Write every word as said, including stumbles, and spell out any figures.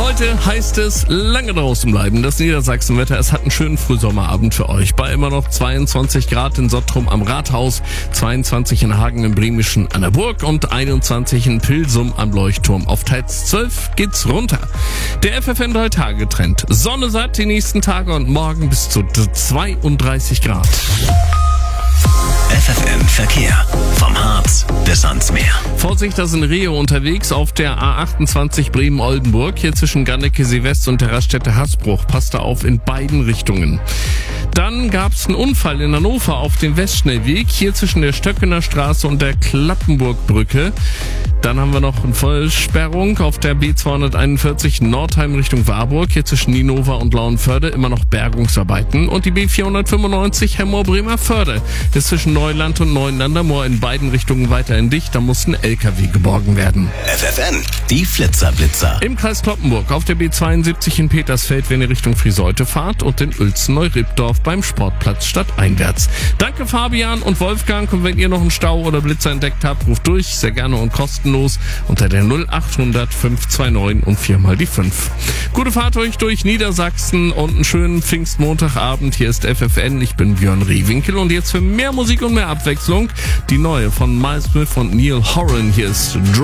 Heute heißt es lange draußen bleiben. Das Niedersachsenwetter, es hat einen schönen Frühsommerabend für euch. Bei immer noch zweiundzwanzig Grad in Sottrum am Rathaus, zweiundzwanzig in Hagen im Bremischen an der Burg und einundzwanzig in Pilsum am Leuchtturm. Auf teils zwölf geht's runter. Der F F N drei Tage Trend. Sonne satt die nächsten Tage und morgen bis zu zweiunddreißig Grad. F F N Verkehr. Vom Harz bis ans Meer. Vorsicht, da sind Rehe unterwegs auf der A achtundzwanzig Bremen-Oldenburg. Hier zwischen Garnecke-See-West und der Raststätte Hasbruch. Passt da auf in beiden Richtungen. Dann gab's einen Unfall in Hannover auf dem Westschnellweg. Hier zwischen der Stöckener Straße und der Klappenburgbrücke. Dann haben wir noch eine Vollsperrung auf der B zweihunderteinundvierzig Nordheim Richtung Warburg. Hier zwischen Ninova und Lauenförde immer noch Bergungsarbeiten. Und die B vierhundertfünfundneunzig Hemmoor-Bremerförde ist zwischen Neuland und Neuenlandermoor in beiden Richtungen weiterhin dicht. Da muss ein L K W geborgen werden. F F N, die Flitzerblitzer. Im Kreis Cloppenburg auf der B zweiundsiebzig in Petersfeld, wenn ihr Richtung Friseute fahrt, und in Uelzen-Neu-Rippdorf beim Sportplatz stadteinwärts. Danke Fabian und Wolfgang, und wenn ihr noch einen Stau oder Blitzer entdeckt habt, ruft durch, sehr gerne und kostenlos unter der null achthundert fünf zwei neun und viermal die fünf. Gute Fahrt euch durch Niedersachsen und einen schönen Pfingstmontagabend. Hier ist F F N, ich bin Björn Rehwinkel, und jetzt für mehr Musik und mehr Abwechslung die neue von Miles Smith und Neil Horan. Hier ist Drum.